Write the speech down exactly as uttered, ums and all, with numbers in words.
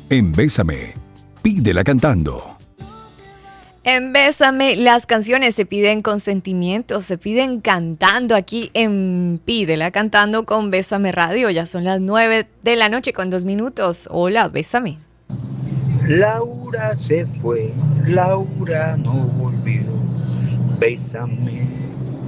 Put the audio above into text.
En Bésame, pídela cantando. En Bésame, las canciones se piden con sentimiento, se piden cantando aquí en Pídela Cantando con Bésame Radio. Ya son las nueve de la noche con dos minutos. Hola, Bésame. Laura se fue, Laura no volvió. Bésame,